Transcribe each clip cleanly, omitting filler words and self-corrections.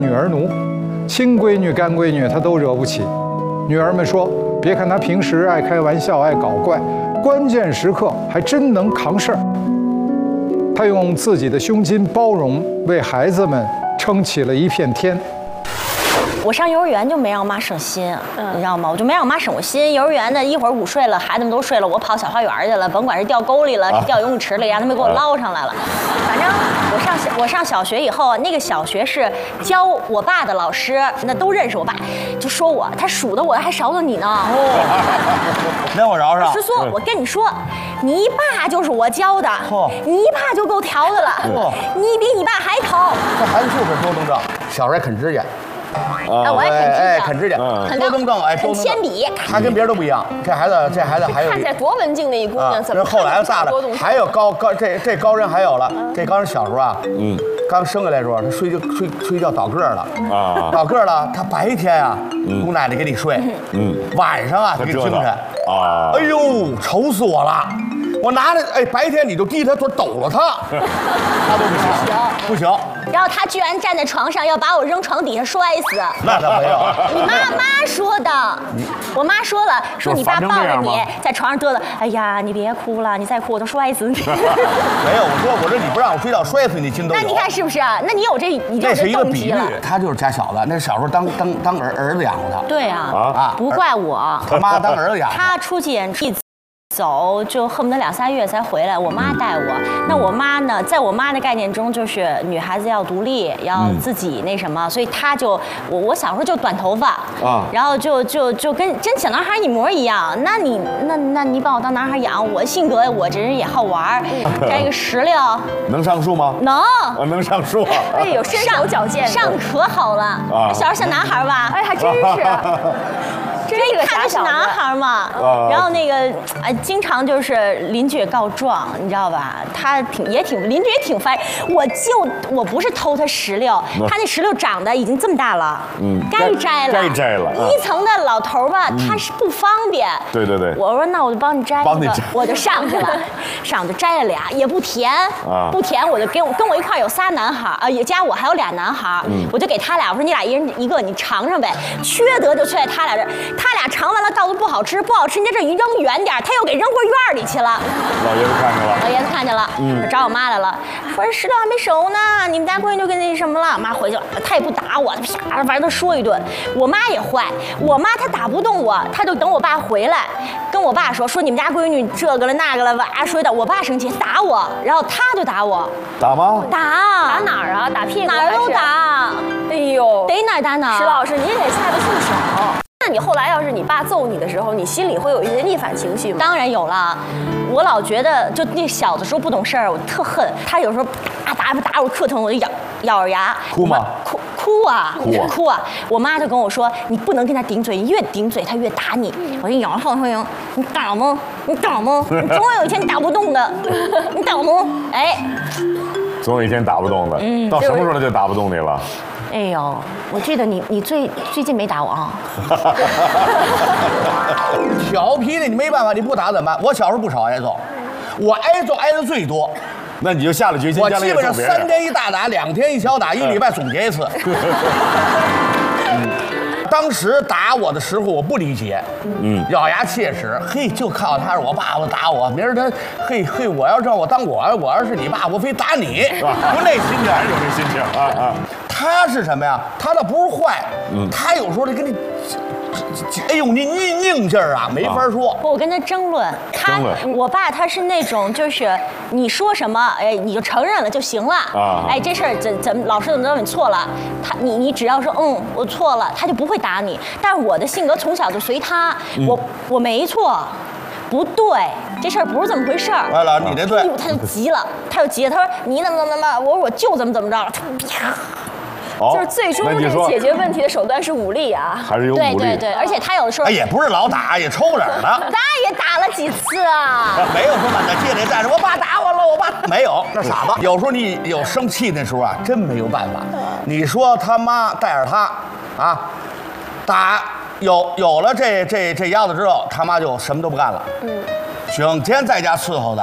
女儿奴，亲闺女、干闺女她都惹不起。女儿们说，别看她平时爱开玩笑、爱搞怪，关键时刻还真能扛事儿。她用自己的胸襟包容，为孩子们撑起了一片天。 我上幼儿园就没让我妈省心，你知道吗？我就没让我妈省过心。幼儿园的一会儿午睡了，孩子们都睡了，我跑小花园去了，甭管是掉沟里了，掉游泳池里，让他们给我捞上来了。反正我上小学以后，那个小学是教我爸的老师，那都认识我爸，就说我，他数的我还少了你呢。 让我饶饶。 是说，我跟你说，你爸就是我教的，你爸就够调的了，你比你爸还调。 这孩子就是多动症，小时候还啃指甲。 我也啃指甲，多动症， 啃铅笔。 他跟别人都不一样，这孩子还有。 看起来多文静的一姑娘，怎么后来大了，还有高这高人还有了，这高人小时候啊，刚生下来的时候，他睡觉倒个儿了倒个儿了，他白天啊，姑奶奶给你睡，晚上啊，他给你精神啊，哎呦，愁死我了。我拿着，白天你就低他腿抖了他，他都不行。 然后他居然站在床上要把我扔床底下摔死。 那倒没有。 你妈说的，我妈说了，说你爸抱着你在床上嘚瑟，哎呀，你别哭了，你再哭我都摔死你。没有，我说你不让我睡觉摔死你，心都有。 那你看是不是？那你有这，你就这是一个比喻， 了。 他就是家小子，那小时候当儿子养活他。 对啊，不怪我。 他妈当儿子养。 他出去演出。走就恨不得2、3月才回来，我妈带我。那我妈呢，在我妈的概念中，就是女孩子要独立，要自己那什么，所以她就我小时候就短头发啊，然后就跟真小男孩一模一样。那你把我当男孩养，我性格我这人也好玩，摘一个石榴， 能上树吗？能上树， 有身手矫健， 上可好了啊！小时候像男孩吧？ 还真是。 这个他是男孩嘛，然后那个经常就是邻居也告状，你知道吧？他邻居也挺烦。我不是偷他石榴，他那石榴长得已经这么大了，该摘了。1层的老头吧，他是不方便。 对。 我说那我就帮你摘一个，我就上去了，上就摘了俩，也不甜，不甜，我就跟我一块有仨男孩也加我还有俩男孩，我就给他俩，我说你俩一人一个，你尝尝呗。缺德就缺在他俩这儿。他俩尝完了，告诉不好吃，你在这一扔远点，他又给扔过院里去了。 老爷子看见了， 找我妈来了，说石榴还没熟呢，你们家闺女就跟那什么了。妈回去了，他也不打我，啪，反正都说一顿。我妈也坏，我妈她打不动我，她就等我爸回来，跟我爸说你们家闺女这个了那个了，哇说一顿。我爸生气打我，然后他就打我。 打吗？ 打哪儿啊？打屁股？ 哪儿都打。 哎呦， 逮哪儿打哪儿。 石老师，你也得下得去手。那你后来要是你爸揍你的时候，你心里会有一些逆反情绪吗？ 当然有了，我老觉得就那小的时候不懂事儿，我特恨他。有时候打我特疼，我就咬着牙。 哭吗？ 哭啊！我妈就跟我说，你不能跟他顶嘴，你越顶嘴他越打你。我就咬后说，你打吗？你总有一天打不动的，你打吗？ 总有一天打不动的。到什么时候他就打不动你了？ 哎呦，我记得你最近没打我啊。 调皮的你没办法，你不打怎么办？我小时候不少挨揍，我挨揍挨的最多。 那你就下了决心， 我基本上3天一大打，2天一小打，1礼拜总结一次。当时打我的时候，我不理解，咬牙切齿，就靠他是我爸爸打我，明儿他，我要让我当我要是你爸，我非打你，不那心情， 有这心情啊。 他是什么呀？他倒不是坏，他有时候得跟你，哎呦，你硬劲儿啊，没法说。 我跟他争论，我爸他是那种就是你说什么，你就承认了就行了。这事儿怎么老师怎么你错了，你只要说我错了，他就不会打你。但是我的性格从小就随他，我没错。不对，这事儿不是这么回事儿。 完了，你这对。 他就急了，他说你怎么，我说我就怎么着了，啪。 就是最终解决问题的手段是武力啊， 还是有武力？ 对，而且他有的时候也不是老打，也抽脸呢。 咱也打了几次啊， 没有说满大街里站着，我爸打我了，我爸没有，那傻子。有时候你有生气那时候啊，真没有办法。你说他妈带着他啊，打有了这样子之后，他妈就什么都不干了，整天在家伺候他。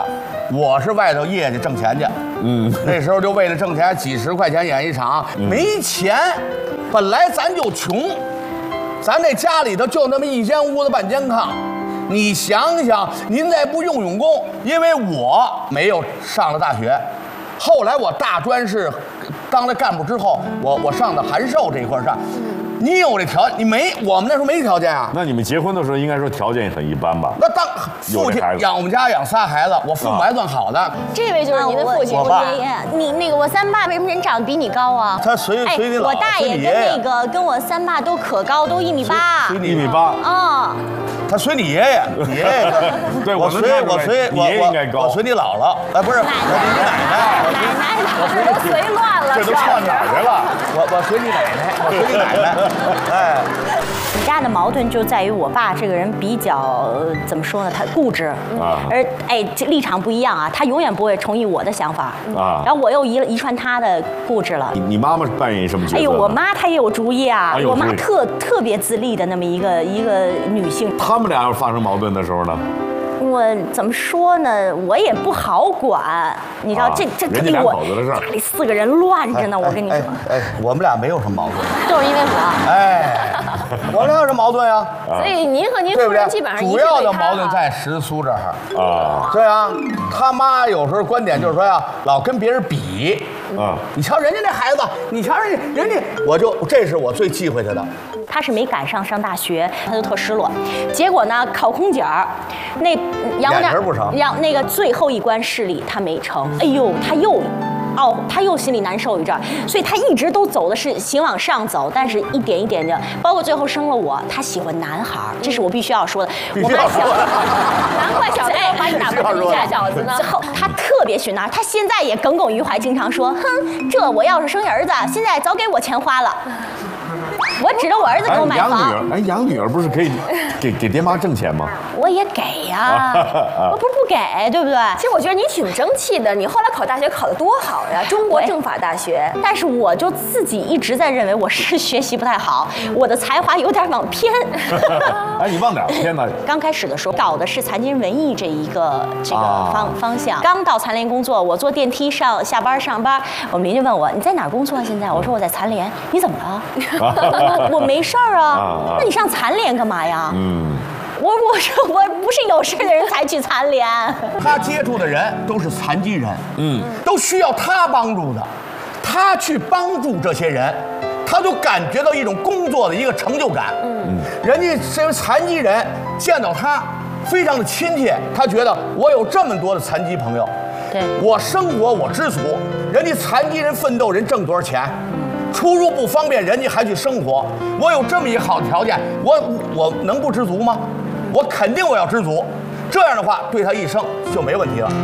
我是外头业绩挣钱去。那时候就为了挣钱，几十块钱演一场，没钱。本来咱就穷，咱这家里头就那么一间屋子半间炕。你想想，您再不用功，因为我没有上了大学，后来我大专是当了干部之后，我上的函授这一块上。你有这条件，你没？我们那时候没条件啊。 那你们结婚的时候应该说条件也很一般吧？ 那当父亲养我们家养仨孩子，我父母还算好的。 这位就是您的父亲， 我爸。 你那个我三爸为什么人长得比你高啊？ 他随你老。 我大爷跟我三爸都可高，都1.8米。 1.8米。 啊。 他随你爷爷，你爷爷。 对，我随你爷爷应该高。 我随你姥姥，哎，不是，我随你奶奶。 我随乱了， 这都串哪儿去了？ 我随你奶奶，我随你奶奶。哎， 你家的矛盾就在于我爸这个人比较怎么说呢？他固执而这立场不一样啊，他永远不会同意我的想法然后我又遗传他的固执了。 你妈妈扮演什么角色？ 哎呦，我妈她也有主意啊，我妈特别自立的那么一个女性。 他们俩要发生矛盾的时候呢？ 我怎么说呢？我也不好管，你知道这人家两口子的事儿， 家里4个人乱着呢。我跟你说， 我们俩没有什么矛盾， 就是因为我， 我们俩有什么矛盾呀？ 所以您和您夫人基本上主要的矛盾在石苏这儿啊。对啊，他妈有时候观点就是说呀，老跟别人比你瞧人家那孩子，你瞧人家，这是我最忌讳他的。 他是没赶上大学，他就特失落。结果呢，考空姐儿，那眼神不成， 那个最后一关试里他没成，哎呦，他又心里难受一阵儿，所以他一直都走的是行往上走，但是一点一点的，包括最后生了我，他喜欢男孩儿，这是我必须要说的。我妈想， 难怪小子把你打不成假小子呢。 他特别喜欢男孩，他现在也耿耿于怀，经常说，哼，这我要是生儿子，现在早给我钱花了。我指着我儿子给我买房。 养女儿不是可以给爹妈挣钱吗？ 我也给呀，我不给，对不对？ 其实我觉得你挺争气的，你后来考大学考得多好呀，中国政法大学。 但是我就自己一直在认为我是学习不太好，我的才华有点往偏。 哎，你往哪偏呢？ 刚开始的时候搞的是残疾人文艺这个方向。刚到残联工作，我坐电梯下班上班，我们邻居问我你在哪儿工作现在？我说我在残联。你怎么了？我没事儿啊。那你上残联干嘛呀？我说我不是有事的人才去残联。 他接触的人都是残疾人，都需要他帮助的，他去帮助这些人，他就感觉到一种工作的一个成就感。人家这位残疾人见到他非常的亲切，他觉得我有这么多的残疾朋友， 对我生活我知足。人家残疾人奋斗，人挣多少钱？出入不方便，人家还去生活。我有这么一个好的条件，我能不知足吗？我肯定我要知足。这样的话，对他一生就没问题了。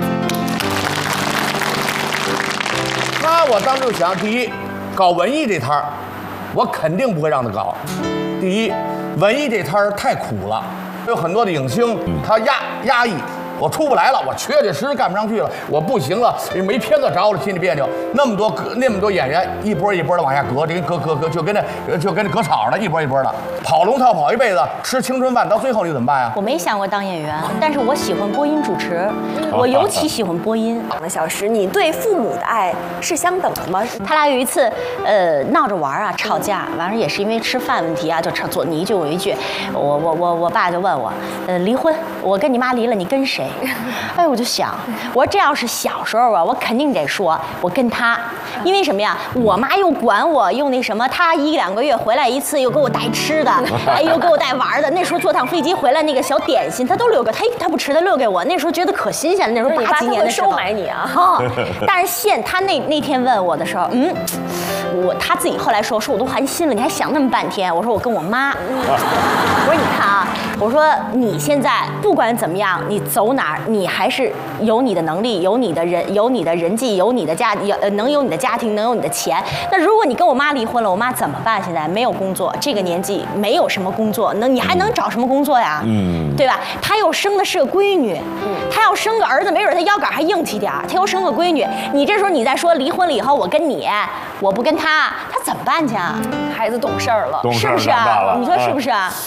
我当时就想，第一，搞文艺这摊儿，我肯定不会让他搞。第一，文艺这摊儿太苦了，有很多的影星他压抑。我出不来了，我确实干不上去了，我不行了，没片子找我，心里别扭。那么多演员，一波一波的往下割，这割，就跟那割草的，一波一波的跑龙套跑一辈子，吃青春饭，到最后你怎么办呀？ 我没想过当演员，但是我喜欢播音主持，我尤其喜欢播音。 2个小时，你对父母的爱是相等的吗？ 他俩有一次，闹着玩啊，吵架，完了也是因为吃饭问题啊，就吵你一句我一句，我爸就问我，离婚，我跟你妈离了，你跟谁？哎，我就想，我说这要是小时候啊，我肯定得说我跟他，因为什么呀？我妈又管我，又那什么，她1、2个月回来一次，又给我带吃的，哎，又给我带玩的。那时候坐趟飞机回来，那个小点心她都留给她不吃，她留给我。那时候觉得可新鲜了，那时候8几年的时候。 收买你啊！ 但是他那天问我的时候，他自己后来说我都寒心了，你还想那么半天。我说我跟我妈，我说你看啊，我说你现在不管怎么样，你走哪儿，你还是有你的能力，有你的人际，有你的能有你的家庭，能有你的钱。那如果你跟我妈离婚了，我妈怎么办？现在没有工作，这个年纪没有什么工作，你还能找什么工作呀？对吧？她又生的是个闺女，她要生个儿子，没准她腰杆还硬气点儿。她又生个闺女，你这时候你再说离婚了以后，我跟你，我不跟她怎么办去啊？ 孩子懂事儿了， 是不是啊？你说是不是啊？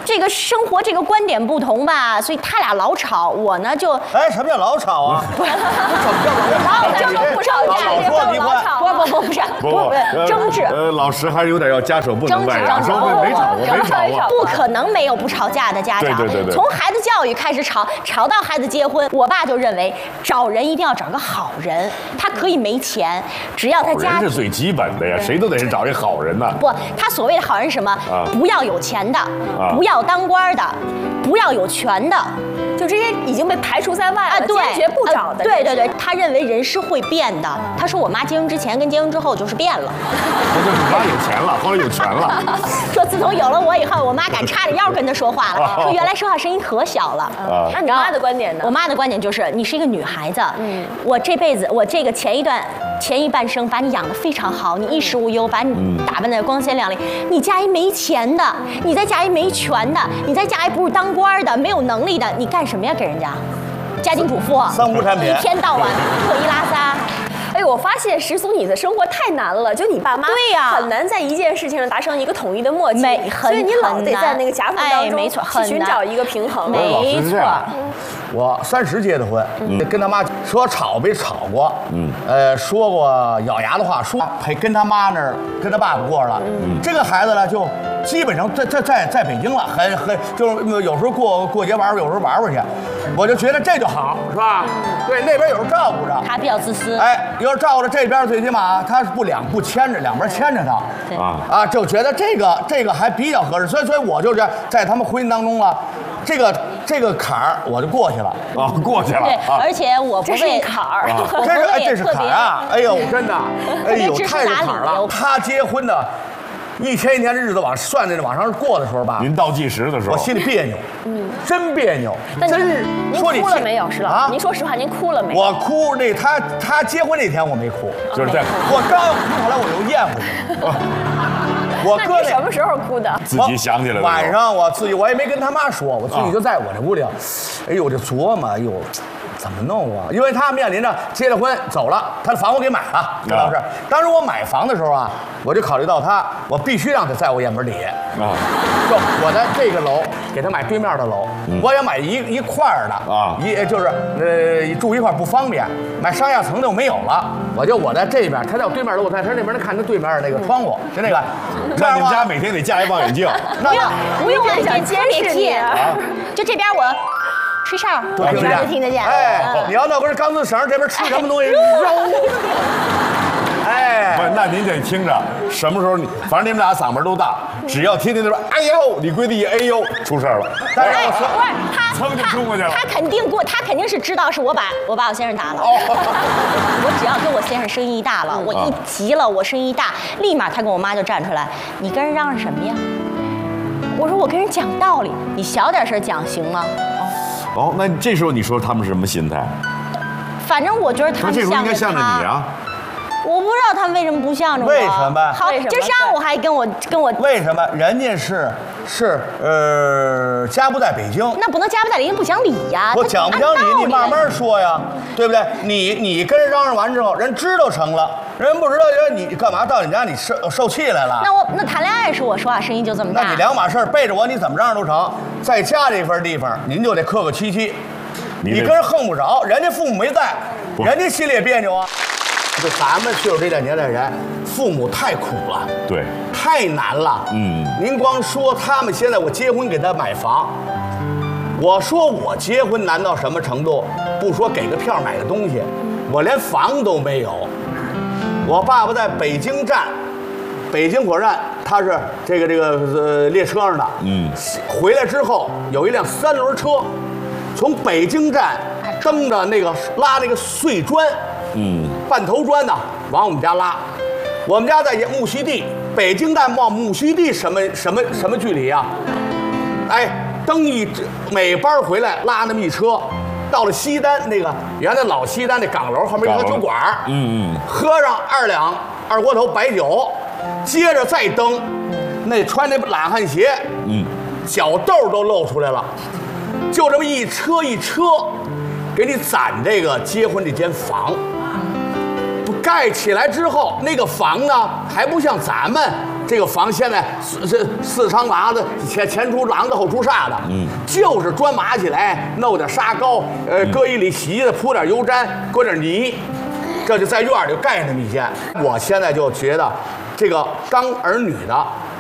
这个生活这个观点不同吧，所以他俩老吵。我呢就哎，什么叫老吵啊？不是，怎么叫老不吵架，这叫老吵。 不是争执。 老师还是有点要家丑不能外扬，说没吵过，没吵过， 不可能没有不吵架的家长。 对。 从孩子教育开始吵到孩子结婚，我爸就认为找人一定要找个好人，他可以没钱，只要他家人是最基本的呀，谁都得是找一好人呐。 不，他所谓的好人是什么？不要有钱的，不要当官的，不要有权的。 就这些已经被排除在外了， 对， 坚决不找的。 对，他认为人是会变的。他说我妈结婚之前跟结婚之后就是变了。 那就是妈有钱了，后来有权了。 说自从有了我以后，我妈敢叉着腰跟他说话了。说原来说话声音可小了。 那你妈的观点呢？ 我妈的观点就是你是一个女孩子，我这辈子我这个前一半生把你养得非常好，你衣食无忧，把你打扮得光鲜亮丽。你嫁一没钱的，你再嫁一没权的，你再嫁一不是当官的，没有能力的，你干什么呀？给人家家庭主妇， 三无产品， 一天到晚破衣拉撒。 哎，我发现石松你的生活太难了，就你爸妈对呀， 很难在一件事情上达成一个统一的默契， 所以你老得在那个夹缝当中没错， 去寻找一个平衡。 没错。 我30结的婚，跟他妈说吵没吵过，说过咬牙的话，说陪跟他妈那儿跟他爸爸过了，这个孩子呢就基本上在北京了，很就是有时候过节玩，有时候玩去，我就觉得这就好，是吧？对，那边有人照顾着， 他比较自私， 哎，有人照顾着这边，最起码他是不牵着，两边牵着他，就觉得这个还比较合适，所以我就是在他们婚姻当中啊，这个坎儿我就过去了啊，过去了。 对，而且我不为坎儿， 这是坎儿啊！哎呦，真的，哎呦，太是坎儿了。他结婚的一天一天的日子往上过的时候吧， 您倒计时的时候， 我心里别扭，真别扭。 那真您哭了没有？石老师，您说实话，您哭了没有？ 我哭，他结婚那天我没哭， 就是在我刚要哭，后来我又咽回去了。我哥什么时候哭的？ 自己想起来了。 晚上我也没跟他妈说，我自己就在我这屋里，哎呦，我就琢磨，哎呦，怎么弄啊？因为他面临着结了婚走了，他的房我给买了，这倒是。当时我买房的时候啊，我就考虑到我必须让他在我眼门底下啊。就我在这个楼给他买对面的楼，我也买一块儿的啊，就是住一块不方便，买上下层的我没有了，我在这边，他在我对面楼，我在他那边能看他对面那个窗户，就那个。 那你们家每天得架一望远镜， 不用望远镜，别借，就这边我吹哨，那边就听得见。 哎，你要那不是钢丝绳，这边吃什么东西揉。哎， 不，那您得听着，什么时候反正你们俩嗓门都大，只要天天都说哎呦，你闺女一哎呦出事了。 但是他噌就冲过去了。 他肯定是知道是我把我先生打了。我只要跟我先生声音一大了，我一急了，我声音一大，立马他跟我妈就站出来，你跟人嚷嚷什么呀？我说我跟人讲道理，你小点声讲行吗？ 哦，那这时候你说他们是什么心态？ 反正我觉得他们这时候应该向着你啊。 我不知道他们为什么不向着我。 为什么？ 好，这上午还跟我。 为什么？人家是家不在北京。 那不能家不在北京不讲理呀。 我讲不讲理，你慢慢说呀，对不对？你跟人嚷嚷完之后，人知道成了，人不知道，你干嘛到你家你受气来了？ 那谈恋爱时我说话声音就这么大。 那你两码事儿，背着我你怎么嚷嚷都成。在家这份地方，您就得客客气气。你跟人横不着，人家父母没在，人家心里也别扭啊。就咱们岁数这点年代人，父母太苦了， 对， 太难了。您光说他们现在我结婚给他买房，我说我结婚难到什么程度？不说给个票买个东西，我连房都没有。我爸爸在北京站，北京火车站，他是这个列车上的。回来之后有一辆3轮车，从北京站蹬着拉那个碎砖。半头砖呢，往我们家拉。我们家在木樨地，北京站往木樨地什么距离啊？哎，每班回来拉那么一车，到了西单那个原来老西单那港楼后面一个酒馆，喝上2锅头白酒，接着再蹬，那穿那懒汉鞋，脚豆都露出来了，就这么一车一车，给你攒这个结婚这间房。盖起来之后，那个房呢还不像咱们这个房现在四长瓦子，前出廊子后出煞的，就是砖码起来，弄点沙膏，搁一里洗的，铺点油毡，搁点泥，这就在院里盖那么一间。我现在就觉得，这个当儿女的